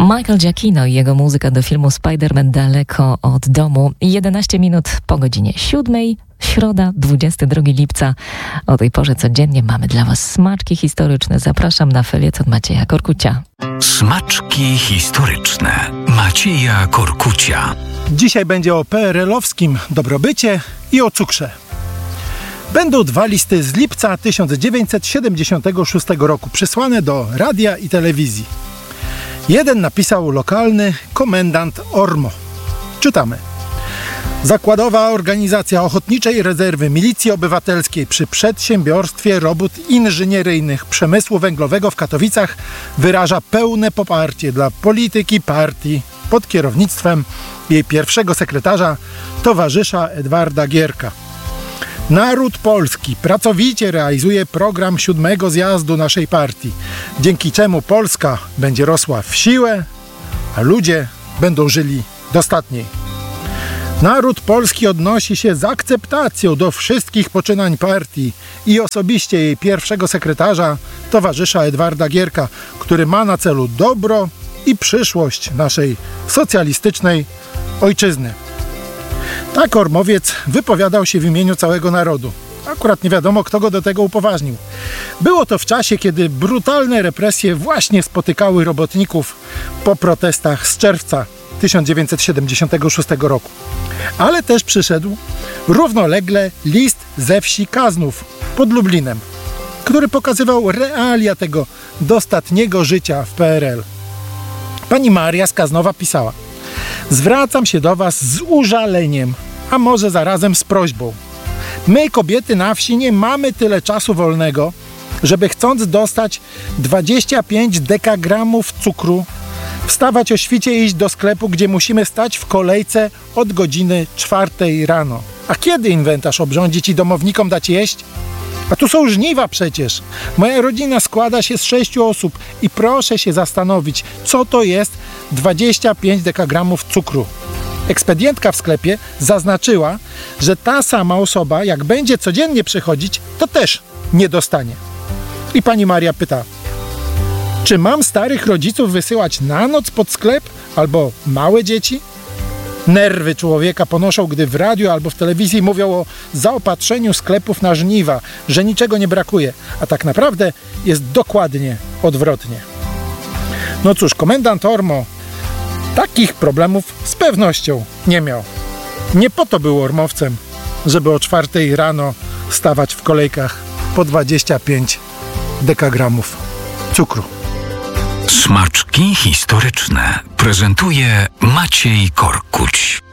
Michael Giacchino i jego muzyka do filmu Spider-Man Daleko od domu. 11 minut po godzinie 7. Środa, 22 lipca. O tej porze codziennie mamy dla Was smaczki historyczne. Zapraszam na felieton Macieja Korkucia. Smaczki historyczne Macieja Korkucia. Dzisiaj będzie o PRL-owskim dobrobycie i o cukrze. Będą dwa listy z lipca 1976 roku przysłane do radia i telewizji. Jeden napisał lokalny komendant ORMO. Czytamy. Zakładowa Organizacja Ochotniczej Rezerwy Milicji Obywatelskiej przy Przedsiębiorstwie Robót Inżynieryjnych Przemysłu Węglowego w Katowicach wyraża pełne poparcie dla polityki partii pod kierownictwem jej pierwszego sekretarza, towarzysza Edwarda Gierka. Naród polski pracowicie realizuje program 7. zjazdu naszej partii, dzięki czemu Polska będzie rosła w siłę, a ludzie będą żyli dostatniej. Naród polski odnosi się z akceptacją do wszystkich poczynań partii i osobiście jej pierwszego sekretarza, towarzysza Edwarda Gierka, który ma na celu dobro i przyszłość naszej socjalistycznej ojczyzny. Tak Ormowiec wypowiadał się w imieniu całego narodu. Akurat nie wiadomo, kto go do tego upoważnił. Było to w czasie, kiedy brutalne represje właśnie spotykały robotników po protestach z czerwca 1976 roku. Ale też przyszedł równolegle list ze wsi Kaznów pod Lublinem, który pokazywał realia tego dostatniego życia w PRL. Pani Maria z Kaznowa pisała: zwracam się do Was z użaleniem, a może zarazem z prośbą. My, kobiety na wsi, nie mamy tyle czasu wolnego, żeby chcąc dostać 25 dekagramów cukru, wstawać o świcie i iść do sklepu, gdzie musimy stać w kolejce od godziny 4 rano. A kiedy inwentarz obrządzić i domownikom dać jeść? A tu są żniwa przecież. Moja rodzina składa się z 6 osób i proszę się zastanowić, co to jest 25 dekagramów cukru. Ekspedientka w sklepie zaznaczyła, że ta sama osoba, jak będzie codziennie przychodzić, to też nie dostanie. I pani Maria pyta: czy mam starych rodziców wysyłać na noc pod sklep albo małe dzieci? Nerwy człowieka ponoszą, gdy w radiu albo w telewizji mówią o zaopatrzeniu sklepów na żniwa, że niczego nie brakuje, a tak naprawdę jest dokładnie odwrotnie. No cóż, komendant ORMO takich problemów z pewnością nie miał. Nie po to był ormowcem, żeby o 4 rano stawać w kolejkach po 25 dekagramów cukru. Smaczki historyczne prezentuje Maciej Korkuć.